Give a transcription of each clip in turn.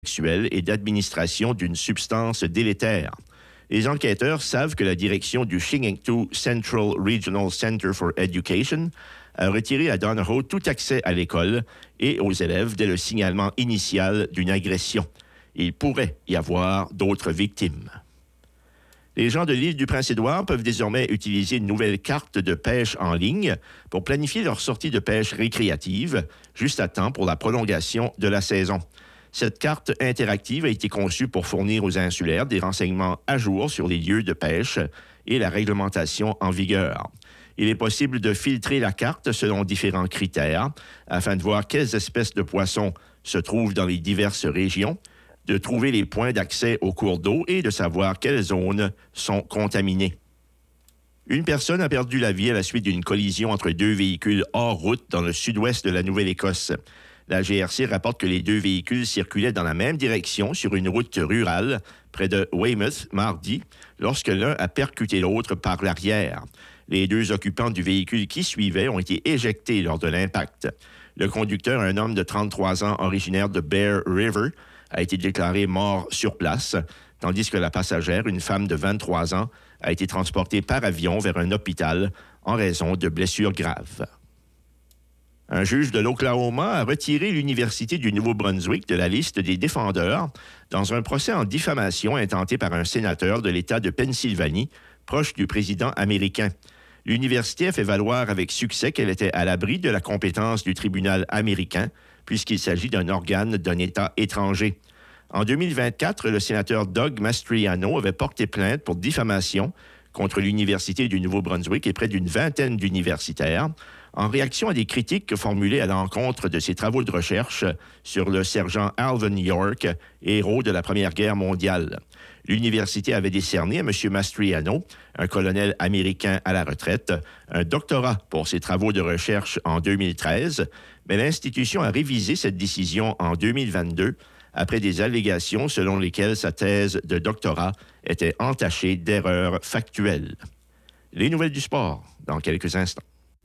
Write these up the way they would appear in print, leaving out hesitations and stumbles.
sexuelle et d'administration d'une substance délétère. Les enquêteurs savent que la direction du Chingengtu Central Regional Center for Education a retiré à Donahoe tout accès à l'école et aux élèves dès le signalement initial d'une agression. Il pourrait y avoir d'autres victimes. Les gens de l'île du Prince-Édouard peuvent désormais utiliser une nouvelle carte de pêche en ligne pour planifier leur sortie de pêche récréative, juste à temps pour la prolongation de la saison. Cette carte interactive a été conçue pour fournir aux insulaires des renseignements à jour sur les lieux de pêche et la réglementation en vigueur. Il est possible de filtrer la carte selon différents critères afin de voir quelles espèces de poissons se trouvent dans les diverses régions, de trouver les points d'accès aux cours d'eau et de savoir quelles zones sont contaminées. Une personne a perdu la vie à la suite d'une collision entre deux véhicules hors route dans le sud-ouest de la Nouvelle-Écosse. La GRC rapporte que les deux véhicules circulaient dans la même direction sur une route rurale près de Weymouth mardi, lorsque l'un a percuté l'autre par l'arrière. Les deux occupants du véhicule qui suivait ont été éjectés lors de l'impact. Le conducteur, un homme de 33 ans originaire de Bear River, a été déclaré mort sur place, tandis que la passagère, une femme de 23 ans, a été transportée par avion vers un hôpital en raison de blessures graves. Un juge de l'Oklahoma a retiré l'Université du Nouveau-Brunswick de la liste des défendeurs dans un procès en diffamation intenté par un sénateur de l'État de Pennsylvanie, proche du président américain. L'université a fait valoir avec succès qu'elle était à l'abri de la compétence du tribunal américain, puisqu'il s'agit d'un organe d'un État étranger. En 2024, le sénateur Doug Mastriano avait porté plainte pour diffamation contre l'Université du Nouveau-Brunswick et près d'une vingtaine d'universitaires, en réaction à des critiques formulées à l'encontre de ses travaux de recherche sur le sergent Alvin York, héros de la Première Guerre mondiale. L'université avait décerné à M. Mastriano, un colonel américain à la retraite, un doctorat pour ses travaux de recherche en 2013, mais l'institution a révisé cette décision en 2022 après des allégations selon lesquelles sa thèse de doctorat était entachée d'erreurs factuelles. Les nouvelles du sport, dans quelques instants.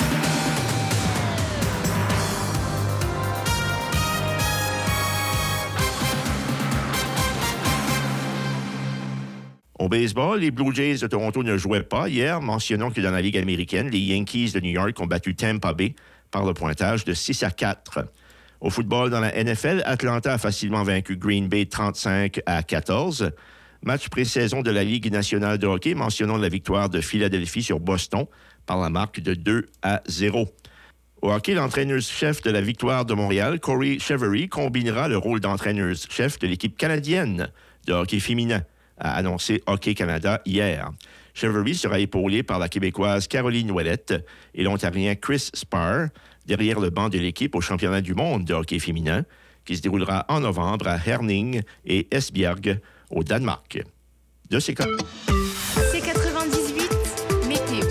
Au baseball, les Blue Jays de Toronto ne jouaient pas hier. Mentionnons que dans la Ligue américaine, les Yankees de New York ont battu Tampa Bay par le pointage de 6-4. Au football, dans la NFL, Atlanta a facilement vaincu Green Bay 35-14. Match pré-saison de la Ligue nationale de hockey, mentionnons la victoire de Philadelphie sur Boston par la marque de 2-0. Au hockey, l'entraîneur-chef de la victoire de Montréal, Corey Chevery, combinera le rôle d'entraîneur-chef de l'équipe canadienne de hockey féminin, a annoncé Hockey Canada hier. Chevery sera épaulé par la Québécoise Caroline Ouellette et l'Ontarien Chris Spar, derrière le banc de l'équipe au championnat du monde de hockey féminin, qui se déroulera en novembre à Herning et Esbjerg, au Danemark. De ces cas. C'est 98 météo.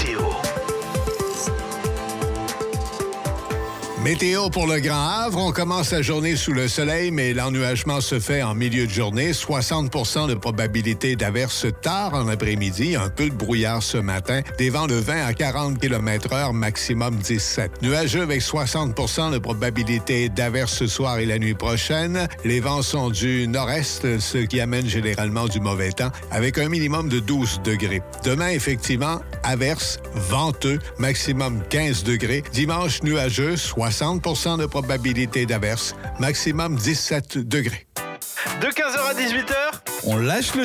Météo pour le Grand Havre. On commence la journée sous le soleil, mais l'ennuagement se fait en milieu de journée. 60 % de probabilité d'averse tard en après-midi. Un peu de brouillard ce matin. Des vents de 20 à 40 km/h, maximum 17. Nuageux avec 60 % de probabilité d'averse ce soir et la nuit prochaine. Les vents sont du nord-est, ce qui amène généralement du mauvais temps, avec un minimum de 12 degrés. Demain, effectivement, averse, venteux, maximum 15 degrés. Dimanche, nuageux, 60 % de probabilité d'averse, maximum 17 degrés. De 15h à 18h, on lâche le